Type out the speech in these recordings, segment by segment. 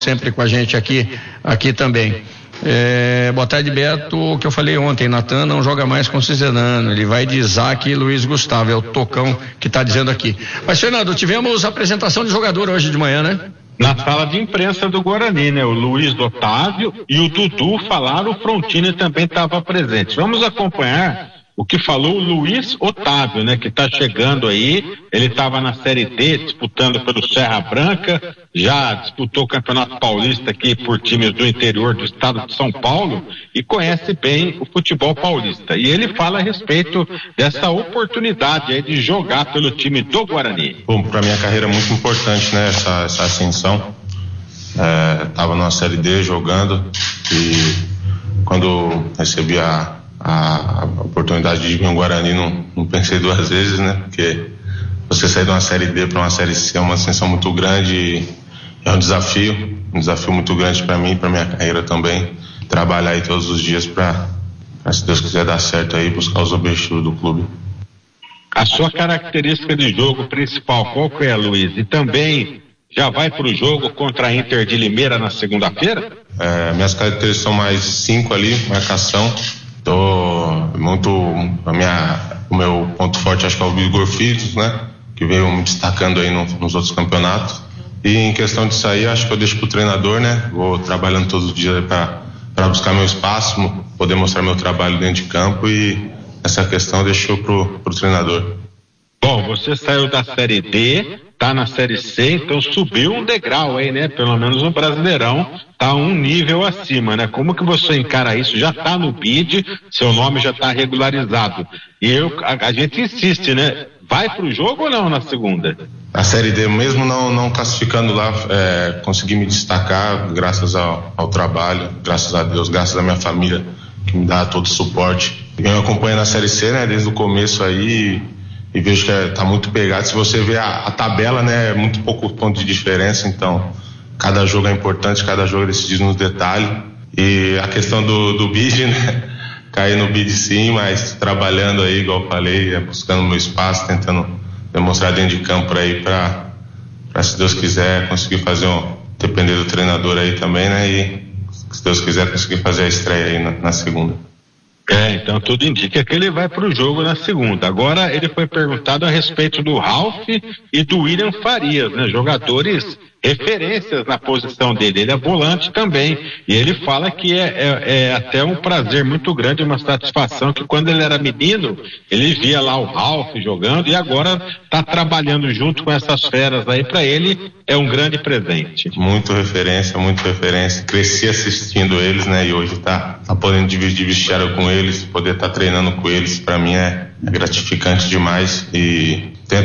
sempre com a gente aqui também. Boa tarde, Beto. O que eu falei ontem, Natan não joga mais com o Cizenano, ele vai de Isaac e Luiz Gustavo, é o Tocão que está dizendo aqui. Mas, Fernando, tivemos apresentação de jogador hoje de manhã, né? Na sala de imprensa do Guarani, né? O Luiz Otávio e o Dudu falaram, o Frontini também estava presente. Vamos acompanhar o que falou o Luiz Otávio, né? Que está chegando aí, ele estava na Série D, disputando pelo Serra Branca, já disputou o Campeonato Paulista aqui por times do interior do estado de São Paulo e conhece bem o futebol paulista. E ele fala a respeito dessa oportunidade aí de jogar pelo time do Guarani. Bom, para minha carreira é muito importante, né? Essa ascensão. Estava na Série D jogando e quando recebi a oportunidade de vir ao Guarani, não pensei duas vezes, né? Porque você sair de uma Série D para uma Série C é uma ascensão muito grande e é um desafio muito grande para mim, para minha carreira também. Trabalhar aí todos os dias para, se Deus quiser, dar certo aí, buscar os objetivos do clube. A sua característica de jogo principal, qual que é, Luiz? E também já vai para o jogo contra a Inter de Limeira na segunda-feira? Minhas características são mais 5 ali, marcação. O meu ponto forte acho que é o Igor Filhos, né? Que veio me destacando aí nos outros campeonatos. E em questão de sair, acho que eu deixo pro treinador, né? Vou trabalhando todos os dias para buscar meu espaço, poder mostrar meu trabalho dentro de campo e essa questão eu deixo pro treinador. Bom, você saiu da Série D, tá na Série C, então subiu um degrau aí, né? Pelo menos no Brasileirão, tá um nível acima, né? Como que você encara isso? Já tá no BID, seu nome já tá regularizado. E a gente insiste, né? Vai pro jogo ou não na segunda? A Série D, mesmo não classificando lá, consegui me destacar graças ao trabalho, graças a Deus, graças à minha família, que me dá todo o suporte. Eu acompanho na Série C, né? Desde o começo aí, e vejo que tá muito pegado. Se você vê a tabela, né, é muito pouco ponto de diferença, então cada jogo é importante, cada jogo é decidido no detalhe. E a questão do bid, né, cair no bid sim, mas trabalhando aí, igual eu falei, buscando meu espaço, tentando demonstrar dentro de campo aí para se Deus quiser conseguir fazer depender do treinador aí também, né, e se Deus quiser conseguir fazer a estreia aí na segunda. Então tudo indica que ele vai para o jogo na segunda. Agora ele foi perguntado a respeito do Ralf e do William Farias, né? Jogadores referências na posição dele. Ele é volante também. E ele fala que é até um prazer muito grande, uma satisfação, que quando ele era menino, ele via lá o Ralf jogando e agora está trabalhando junto com essas feras aí. Para ele é um grande presente. Muito referência. Cresci assistindo eles, né? E hoje tá podendo dividir vestiário com eles, poder estar treinando com eles, para mim é gratificante demais. E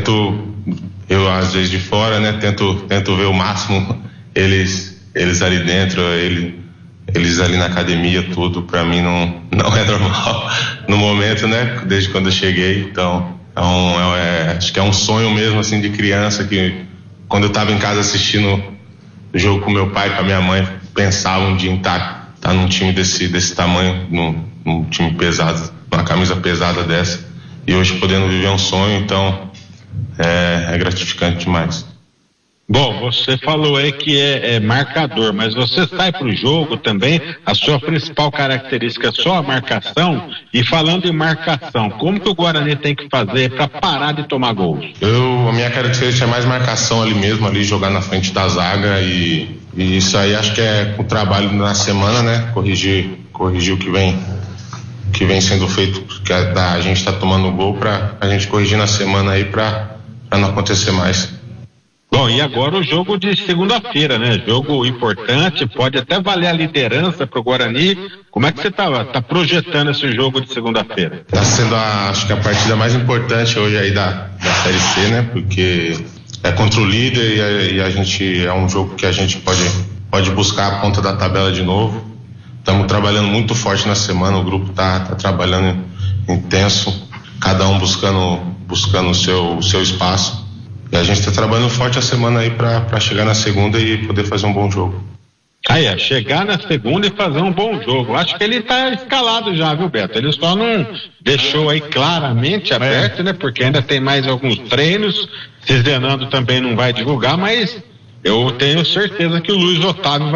eu às vezes de fora, né, tento ver o máximo eles ali dentro, eles ali na academia, tudo para mim não é normal no momento, né, desde quando eu cheguei. Então acho que é um sonho mesmo assim de criança, que quando eu estava em casa assistindo o jogo com meu pai, com a minha mãe, pensava um dia em estar num time desse tamanho, num time pesado, numa camisa pesada dessa, e hoje podendo viver um sonho, então é gratificante demais. Bom, você falou aí que é marcador, mas você sai para o jogo também, a sua principal característica é só a marcação. E falando em marcação, como que o Guarani tem que fazer para parar de tomar gols? A minha característica é mais marcação ali mesmo, ali jogar na frente da zaga, e isso aí acho que é o trabalho na semana, né? Corrigir o que vem sendo feito, porque a gente está tomando gol, para a gente corrigir na semana aí para não acontecer mais. Bom, e agora o jogo de segunda-feira, né? Jogo importante, pode até valer a liderança para o Guarani. Como é que você tá projetando esse jogo de segunda-feira? Está sendo acho que a partida mais importante hoje aí da Série C, né? Porque é contra o líder e a gente é um jogo que a gente pode buscar a ponta da tabela de novo. Estamos trabalhando muito forte na semana, o grupo tá trabalhando intenso, cada um buscando o seu espaço. E a gente está trabalhando forte a semana aí para chegar na segunda e poder fazer um bom jogo. Chegar na segunda e fazer um bom jogo. Acho que ele está escalado já, viu, Beto? Ele só não deixou aí claramente aberto, né? Porque ainda tem mais alguns treinos. Cizenando também não vai divulgar, mas eu tenho certeza que o Luiz Otávio